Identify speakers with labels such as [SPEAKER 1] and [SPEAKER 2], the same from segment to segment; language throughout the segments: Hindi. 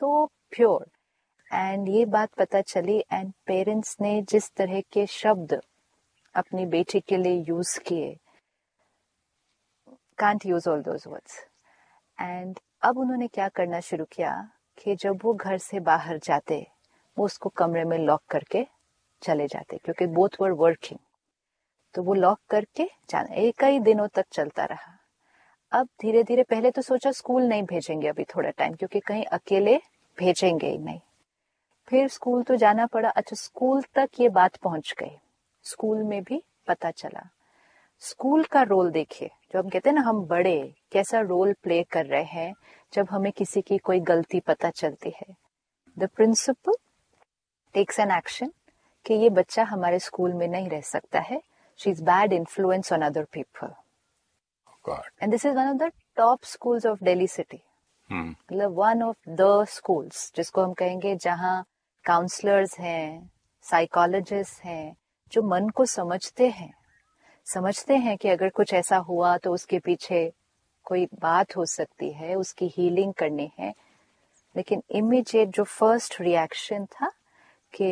[SPEAKER 1] तो प्योर। एंड ये बात पता चली एंड पेरेंट्स ने जिस तरह के शब्द अपनी बेटी के लिए यूज किए, can't use all those words. And अब उन्होंने क्या करना शुरू किया कि जब वो घर से बाहर जाते वो उसको कमरे में लॉक करके चले जाते, क्योंकि बोथ वर वर्किंग। तो वो लॉक करके जाना, एक कई दिनों तक चलता रहा। अब धीरे धीरे, पहले तो सोचा स्कूल नहीं भेजेंगे अभी थोड़ा टाइम, क्योंकि कहीं अकेले भेजेंगे ही नहीं। फिर स्कूल तो जाना पड़ा। अच्छा, स्कूल तक ये बात पहुंच गई, स्कूल में भी पता चला। स्कूल का रोल देखिए, जो हम कहते हैं ना हम बड़े कैसा रोल प्ले कर रहे हैं जब हमें किसी की कोई गलती पता चलती है। The principal takes an action कि ये बच्चा हमारे स्कूल में नहीं रह सकता है, she is bad influence on other people. And this is one of the top schools of Delhi city, मतलब वन ऑफ द स्कूल्स जिसको हम कहेंगे जहां काउंसलर्स हैं, साइकोलॉजिस्ट हैं, जो मन को समझते हैं कि अगर कुछ ऐसा हुआ तो उसके पीछे कोई बात हो सकती है, उसकी हीलिंग करनी है। लेकिन इमीडिएट जो फर्स्ट रिएक्शन था कि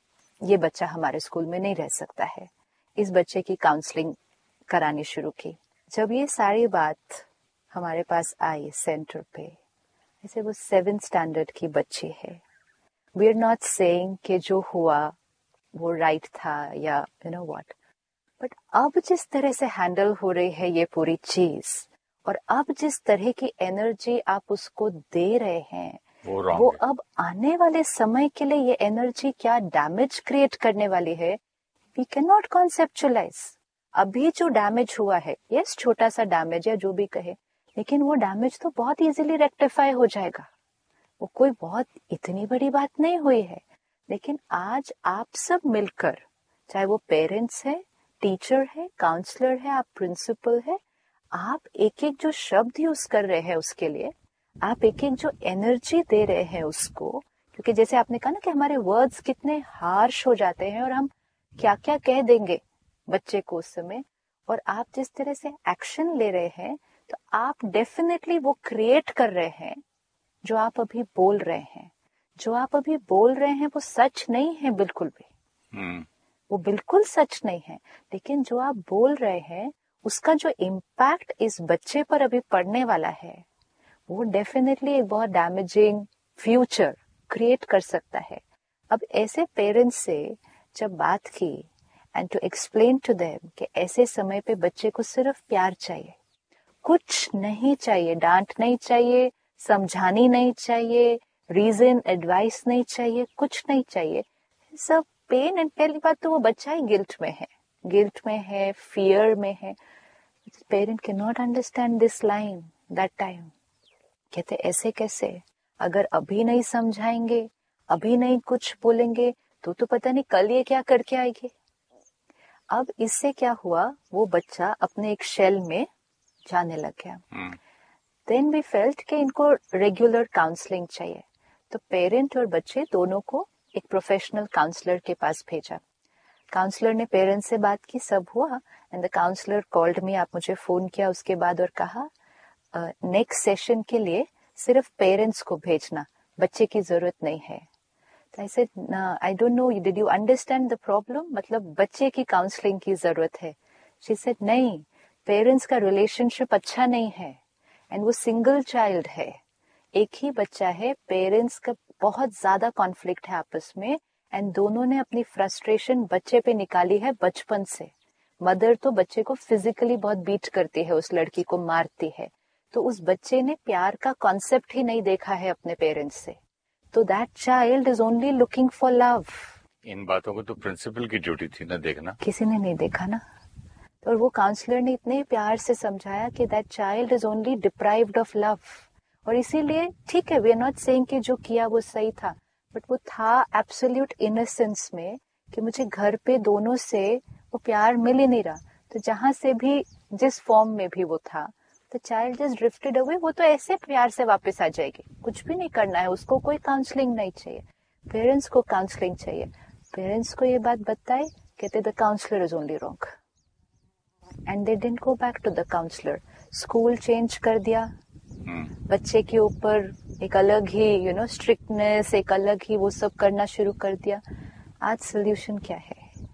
[SPEAKER 1] ये बच्चा हमारे स्कूल में नहीं रह सकता है, इस बच्चे की काउंसलिंग करानी शुरू की। जब ये सारी बात हमारे पास आई सेंटर पे, जैसे वो 7th स्टैंडर्ड की बच्ची है, वी आर नॉट सेइंग कि जो हुआ वो राइट था या यू नो व्हाट, बट अब जिस तरह से हैंडल हो रही है ये पूरी चीज, और अब जिस तरह की एनर्जी आप उसको दे रहे हैं वो अब आने वाले समय के लिए ये एनर्जी क्या डैमेज क्रिएट करने वाली है, वी कैन नॉट कॉन्सेप्चुअलाइज। अभी जो डैमेज हुआ है, यस छोटा सा डैमेज है जो भी कहे, लेकिन वो डैमेज तो बहुत इजीली रेक्टिफाई हो जाएगा, वो कोई बहुत इतनी बड़ी बात नहीं हुई है। लेकिन आज आप सब मिलकर, चाहे वो पेरेंट्स है, टीचर है, काउंसलर है, आप प्रिंसिपल है, आप एक एक जो शब्द यूज कर रहे हैं उसके लिए, आप एक एक जो एनर्जी दे रहे हैं उसको, क्योंकि जैसे आपने कहा ना कि हमारे वर्ड्स कितने हार्श हो जाते हैं और हम क्या क्या कह देंगे बच्चे को उस समय, और आप जिस तरह से एक्शन ले रहे हैं तो आप डेफिनेटली वो क्रिएट कर रहे हैं। जो आप अभी बोल रहे हैं, जो आप अभी बोल रहे हैं वो सच नहीं है बिल्कुल भी, वो बिल्कुल सच नहीं है, लेकिन जो आप बोल रहे हैं उसका जो इम्पैक्ट इस बच्चे पर अभी पड़ने वाला है वो डेफिनेटली एक बहुत डैमेजिंग फ्यूचर क्रिएट कर सकता है। अब ऐसे पेरेंट्स से जब बात की and to explain to them कि ऐसे समय पे बच्चे को सिर्फ प्यार चाहिए, कुछ नहीं चाहिए, डांट नहीं चाहिए, समझानी नहीं चाहिए, रीजन एडवाइस नहीं चाहिए, कुछ नहीं चाहिए, सब पेन। एंड पहली बात तो वो बच्चा ही गिल्ट में है, फियर में है। Parent can not understand this line that time, कहते ऐसे कैसे, अगर अभी नहीं समझाएंगे, अभी नहीं कुछ बोलेंगे तो पता नहीं कल ये क्या करके आएगी। अब इससे क्या हुआ, वो बच्चा अपने एक शेल में जाने लग गया। देन वी फेल्ट कि इनको रेगुलर काउंसलिंग चाहिए, तो पेरेंट और बच्चे दोनों को एक प्रोफेशनल काउंसलर के पास भेजा। काउंसलर ने पेरेंट्स से बात की, सब हुआ, and the counsellor called me, आप मुझे फोन किया उसके बाद और कहा नेक्स्ट सेशन के लिए सिर्फ पेरेंट्स को भेजना, बच्चे की जरूरत नहीं है। तो I said I don't know, did you understand the problem, मतलब बच्चे की काउंसलिंग की जरूरत है। शी सेड नहीं, पेरेंट्स का रिलेशनशिप अच्छा नहीं है एंड वो सिंगल चाइल्ड है, एक ही बच्चा है, पेरेंट्स का बहुत ज्यादा कॉन्फ्लिक्ट है आपस में, एंड दोनों ने अपनी फ्रस्ट्रेशन बच्चे पे निकाली है बचपन से। मदर तो बच्चे को फिजिकली बहुत बीट करती है, उस लड़की को मारती है, तो उस बच्चे ने प्यार का कॉन्सेप्ट ही नहीं देखा है अपने पेरेंट्स से, तो that child is only looking for love.
[SPEAKER 2] इन बातों को तो प्रिंसिपल की ड्यूटी थी ना देखना,
[SPEAKER 1] किसी ने नहीं देखा ना। तो वो काउंसलर ने इतने प्यार से समझाया कि that child is only deprived of love, और इसीलिए ठीक है, वी आर नॉट सेइंग कि जो किया वो सही था, बट वो था एब्सोल्यूट इनोसेंस में कि मुझे घर पे दोनों से वो प्यार मिल ही नहीं रहा, तो जहां से भी जिस फॉर्म में भी वो था, the child just drifted away. वो तो ऐसे प्यार से वापस आ जाएगी, कुछ भी नहीं करना है उसको, कोई काउंसलिंग नहीं चाहिए, पेरेंट्स को काउंसलिंग चाहिए। पेरेंट्स को ये बात बताई, कहते the counsellor is only wrong, and they didn't go back to the counsellor. School change कर दिया, बच्चे के ऊपर एक अलग ही स्ट्रिक्टनेस, एक अलग ही वो सब करना शुरू कर दिया। आज सोल्यूशन क्या है?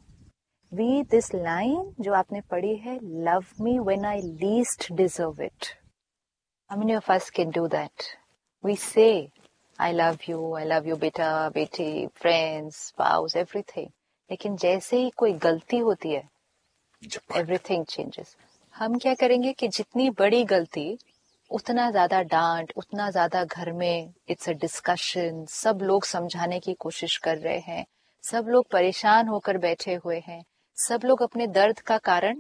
[SPEAKER 1] वी दिस लाइन जो आपने पढ़ी है, love me when I least deserve it. How many of us can do that? We से आई लव यू बेटा, बेटी, फ्रेंड्स, स्पाउस, एवरीथिंग, लेकिन जैसे ही कोई गलती होती है एवरीथिंग चेंजेस। हम क्या करेंगे कि जितनी बड़ी गलती उतना ज्यादा डांट, उतना ज्यादा घर में इट्स अ डिस्कशन, सब लोग समझाने की कोशिश कर रहे हैं, सब लोग परेशान होकर बैठे हुए हैं, सब लोग अपने दर्द का कारण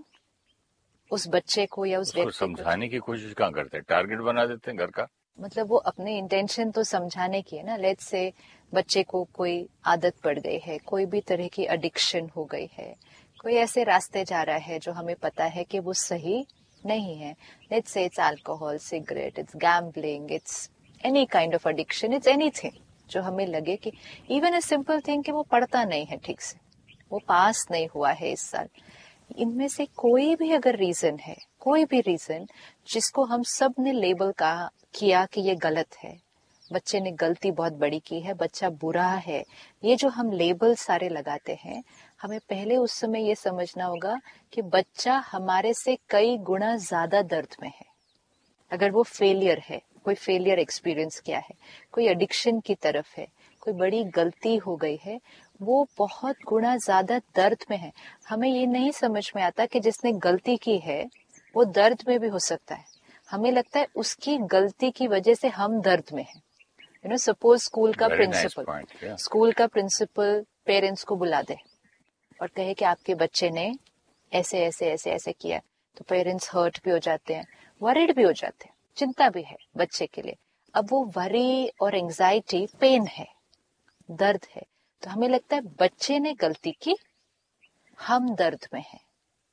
[SPEAKER 1] उस बच्चे को या उस
[SPEAKER 2] उसको
[SPEAKER 1] व्यक्ति को
[SPEAKER 2] समझाने की कोशिश कहाँ करते हैं, टारगेट बना देते हैं घर का।
[SPEAKER 1] मतलब वो अपने इंटेंशन तो समझाने की है ना। लेट्स से बच्चे को कोई आदत पड़ गई है, कोई भी तरह की एडिक्शन हो गई है, कोई ऐसे रास्ते जा रहा है जो हमें पता है कि वो सही नहीं है। Let's say it's alcohol, cigarette, it's gambling, it's any kind of addiction, it's anything जो हमें लगे कि इवन अ सिंपल थिंग कि वो पढ़ता नहीं है ठीक से, वो पास नहीं हुआ है इस साल। इनमें से कोई भी अगर रीजन है, कोई भी रीजन जिसको हम सब ने लेबल का किया कि ये गलत है, बच्चे ने गलती बहुत बड़ी की है, बच्चा बुरा है, ये जो हम लेबल सारे लगाते हैं, हमें पहले उस समय ये समझना होगा कि बच्चा हमारे से कई गुना ज्यादा दर्द में है। अगर वो फेलियर है, कोई फेलियर एक्सपीरियंस किया है, कोई एडिक्शन की तरफ है, कोई बड़ी गलती हो गई है, वो बहुत गुना ज्यादा दर्द में है। हमें ये नहीं समझ में आता कि जिसने गलती की है वो दर्द में भी हो सकता है। हमें लगता है उसकी गलती की वजह से हम दर्द में हैं। Suppose
[SPEAKER 2] very nice point.
[SPEAKER 1] School का प्रिंसिपल पेरेंट्स को बुला दे और कहे कि आपके बच्चे ने ऐसे ऐसे ऐसे ऐसे किया, तो पेरेंट्स हर्ट भी हो जाते हैं, वरिड भी हो जाते हैं, चिंता भी है बच्चे के लिए। अब वो वरी और एंजाइटी पेन है, दर्द है, तो हमें लगता है बच्चे ने गलती की, हम दर्द में हैं।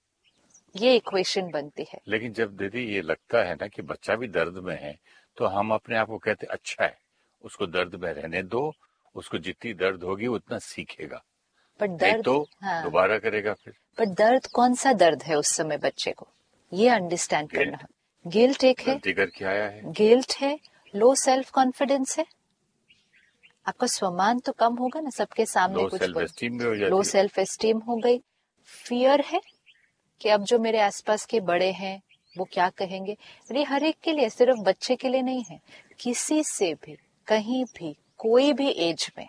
[SPEAKER 1] ये इक्वेशन बनती है।
[SPEAKER 2] लेकिन जब दीदी ये लगता है ना कि बच्चा भी दर्द में है, तो हम अपने आप को कहते अच्छा है, उसको दर्द में रहने दो, उसको जितनी दर्द होगी उतना सीखेगा,
[SPEAKER 1] पर
[SPEAKER 2] नहीं
[SPEAKER 1] दर्द,
[SPEAKER 2] तो
[SPEAKER 1] हाँ,
[SPEAKER 2] दोबारा करेगा फिर।
[SPEAKER 1] पर दर्द कौन सा दर्द है उस समय बच्चे को, ये अंडरस्टैंड करना
[SPEAKER 2] गिल्ट,
[SPEAKER 1] है। गिल्ट एक है,
[SPEAKER 2] गलती करके आया है।
[SPEAKER 1] गिल्ट है, लो सेल्फ कॉन्फिडेंस है, आपका स्वमान तो कम होगा ना, सबके सामने
[SPEAKER 2] लो
[SPEAKER 1] कुछ
[SPEAKER 2] सेल्फ
[SPEAKER 1] बोल,
[SPEAKER 2] एस्टीम भी हो
[SPEAKER 1] लो
[SPEAKER 2] जाती है।
[SPEAKER 1] सेल्फ एस्टीम हो गई। फियर है कि अब जो मेरे आसपास के बड़े हैं वो क्या कहेंगे। ये हर एक के लिए, सिर्फ बच्चे के लिए नहीं है, किसी से भी कहीं भी कोई भी एज में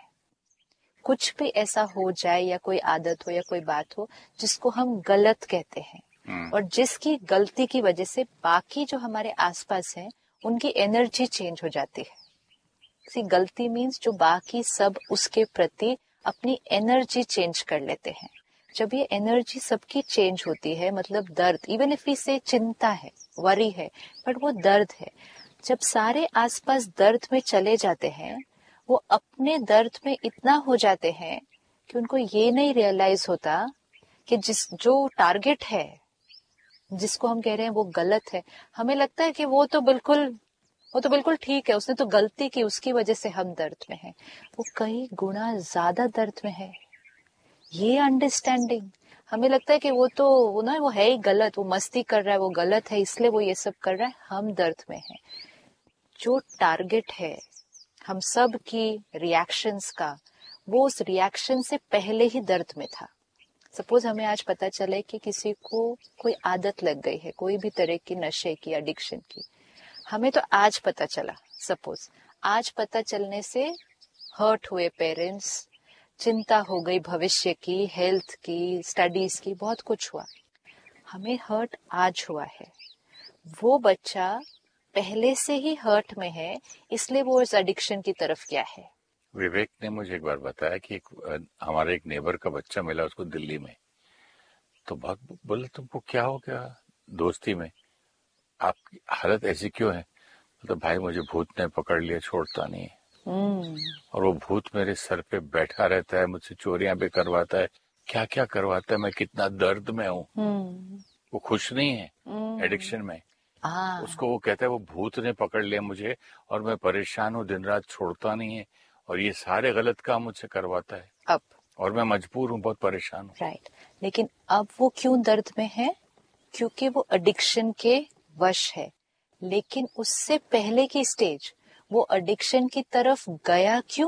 [SPEAKER 1] कुछ भी ऐसा हो जाए या कोई आदत हो या कोई बात हो जिसको हम गलत कहते हैं और जिसकी गलती की वजह से बाकी जो हमारे आसपास हैं उनकी एनर्जी चेंज हो जाती है। सी गलती मीन्स जो बाकी सब उसके प्रति अपनी एनर्जी चेंज कर लेते हैं। जब ये एनर्जी सबकी चेंज होती है, मतलब दर्द, इवन इफ इसे चिंता है, वरी है, बट वो दर्द है। जब सारे आसपास दर्द में चले जाते हैं, वो अपने दर्द में इतना हो जाते हैं कि उनको ये नहीं रियलाइज होता कि जो टारगेट है, जिसको हम कह रहे हैं वो गलत है। हमें लगता है कि वो तो बिल्कुल ठीक है, उसने तो गलती की, उसकी वजह से हम दर्द में हैं। वो कई गुना ज्यादा दर्द में है। ये अंडरस्टैंडिंग, हमें लगता है कि वो है ही गलत, वो मस्ती कर रहा है, वो गलत है इसलिए वो ये सब कर रहा है, हम दर्द में हैं। जो टारगेट है हम सब की रिएक्शंस का, वो उस रिएक्शन से पहले ही दर्द में था। सपोज हमें आज पता चले कि किसी को कोई आदत लग गई है, कोई भी तरह की नशे की, एडिक्शन की, हमें तो आज पता चला। सपोज आज पता चलने से हर्ट हुए पेरेंट्स, चिंता हो गई भविष्य की, हेल्थ की, स्टडीज की, बहुत कुछ हुआ। हमें हर्ट आज हुआ है, वो बच्चा पहले से ही हर्ट में है, इसलिए वो इस एडिक्शन की तरफ गया है।
[SPEAKER 2] विवेक ने मुझे एक बार बताया कि हमारे एक नेबर का बच्चा मिला उसको दिल्ली में, तो बहुत बोले तुमको क्या हो गया दोस्ती में, आपकी हालत ऐसी क्यों है। मतलब भाई मुझे भूत ने पकड़ लिया, छोड़ता नहीं है, और वो भूत मेरे सर पे बैठा रहता है, मुझसे चोरियां भी करवाता है, क्या क्या करवाता है, मैं कितना दर्द में हूँ। वो खुश नहीं है एडिक्शन में। उसको वो कहता है वो भूत ने पकड़ लिया मुझे और मैं परेशान हूँ, दिन रात छोड़ता नहीं है और ये सारे गलत काम मुझसे करवाता है,
[SPEAKER 1] अब
[SPEAKER 2] और मैं मजबूर हूँ, बहुत परेशान हूँ।
[SPEAKER 1] राइट, लेकिन अब वो क्यों दर्द में है? क्योंकि वो एडिक्शन के वश है। लेकिन उससे पहले की स्टेज, वो एडिक्शन की तरफ गया क्यों?